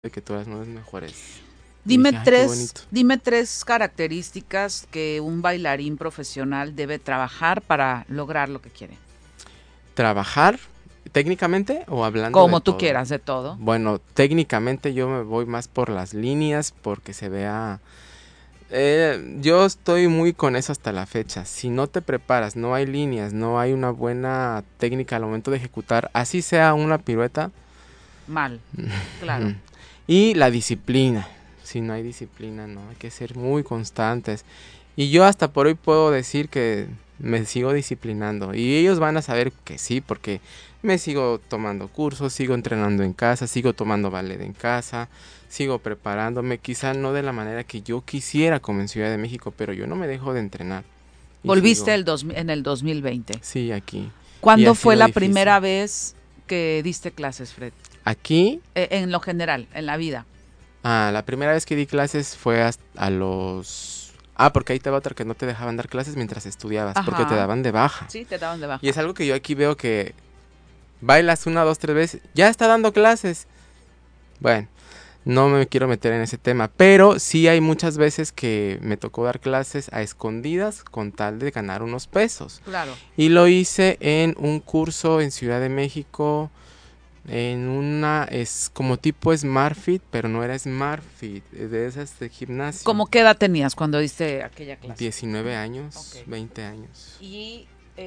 de que todas las mejores. Dime dije, dime tres características que un bailarín profesional debe trabajar para lograr lo que quiere. ¿Trabajar técnicamente o hablando Como de tú todo? quieras, de todo. Bueno, técnicamente yo me voy más por las líneas porque se vea... yo estoy muy con eso hasta la fecha. Si no te preparas, no hay líneas, no hay una buena técnica al momento de ejecutar, así sea una pirueta. Mal, claro. Y la disciplina. Si no hay disciplina, no, hay que ser muy constantes. Y yo hasta por hoy puedo decir que me sigo disciplinando. Y ellos van a saber que sí, porque me sigo tomando cursos, sigo entrenando en casa, sigo tomando ballet en casa, sigo preparándome. Quizá no de la manera que yo quisiera como en Ciudad de México, pero yo no me dejo de entrenar. Y Volviste sigo, en el 2020. sí, aquí. Y ¿Cuándo ha fue sido la difícil. primera vez que diste clases, Fred? Aquí, En lo general, en la vida. la primera vez que di clases fue a los... porque ahí te va otra que no te dejaban dar clases mientras estudiabas, porque te Ajá. daban de baja. Sí, te daban de baja. Y es algo que yo aquí veo que bailas 1, 2, 3 veces, ya está dando clases. Bueno, no me quiero meter en ese tema, pero sí hay muchas veces que me tocó dar clases a escondidas con tal de ganar unos pesos. Claro. Y lo hice en un curso en Ciudad de México, en una, es como tipo SmartFit, pero no era SmartFit, de esas de gimnasio. ¿Cómo qué edad tenías cuando diste aquella clase? 19 años, Ok. 20 años. Y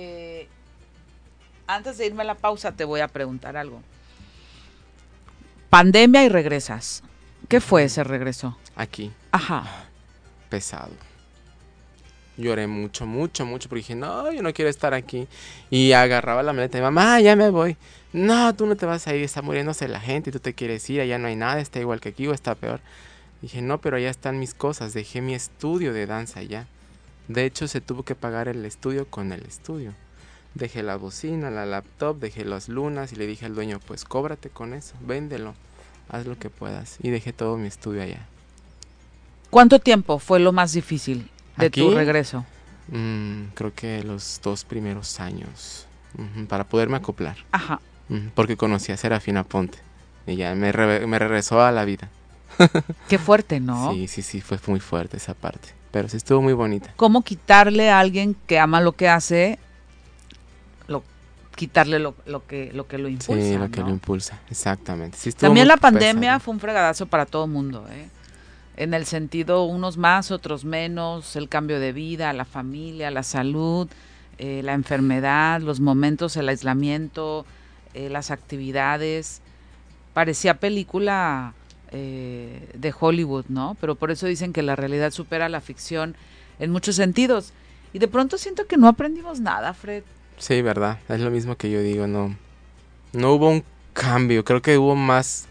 antes de irme a la pausa te voy a preguntar algo. Pandemia y regresas. ¿Qué fue ese regreso? Aquí, Ajá. pesado. Lloré mucho, porque dije, no, yo no quiero estar aquí. Y agarraba la maleta y mamá, ya me voy. No, tú no te vas a ir, está muriéndose la gente y tú te quieres ir, allá no hay nada, está igual que aquí o está peor. Dije, no, pero allá están mis cosas, dejé mi estudio de danza allá. De hecho, se tuvo que pagar el estudio con el estudio. Dejé la bocina, la laptop, dejé las lunas y le dije al dueño, pues cóbrate con eso, véndelo, haz lo que puedas. Y dejé todo mi estudio allá. ¿Cuánto tiempo fue lo más difícil de ¿Aquí? tu regreso? Creo que los 2 primeros años, para poderme acoplar. Ajá. Porque conocí a Serafina Ponte y ya me regresó a la vida. Qué fuerte, ¿no? Sí, fue muy fuerte esa parte, pero sí estuvo muy bonita. ¿Cómo quitarle a alguien que ama lo que hace, quitarle lo que lo impulsa? Sí, lo que ¿no? lo impulsa, exactamente. Sí, estuvo También muy la pandemia pesado. fue un fregadazo para todo el mundo, ¿eh? En el sentido, unos más, otros menos, el cambio de vida, la familia, la salud, la enfermedad, los momentos, el aislamiento, las actividades. Parecía película de Hollywood, ¿no? Pero por eso dicen que la realidad supera la ficción en muchos sentidos. Y de pronto siento que no aprendimos nada, Fred. Sí, verdad, es lo mismo que yo digo, no hubo un cambio, creo que hubo más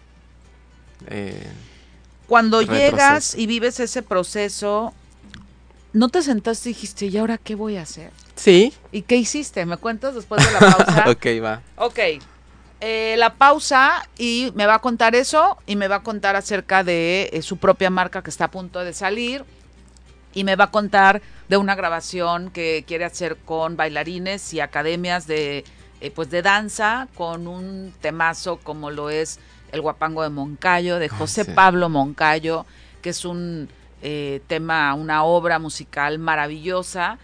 Cuando retroceso. llegas y vives ese proceso, ¿no te sentaste y dijiste, ¿y ahora qué voy a hacer? Sí. ¿Y qué hiciste? ¿Me cuentas después de la pausa? Ok, va. Ok, la pausa y me va a contar eso y me va a contar acerca de su propia marca que está a punto de salir y me va a contar de una grabación que quiere hacer con bailarines y academias de danza con un temazo como lo es El Huapango de Moncayo, de José sí. Pablo Moncayo, que es un tema, una obra musical maravillosa,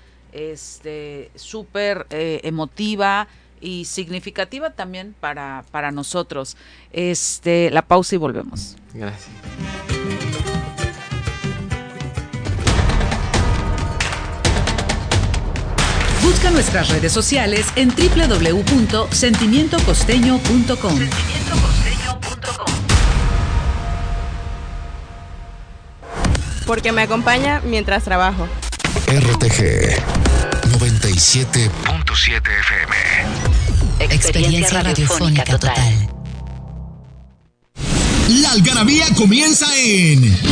súper emotiva y significativa también para nosotros. La pausa y volvemos. Gracias. Busca nuestras redes sociales en www.sentimientocosteño.com. Porque me acompaña mientras trabajo. RTG 97.7 FM. Experiencia radiofónica total. La algarabía comienza en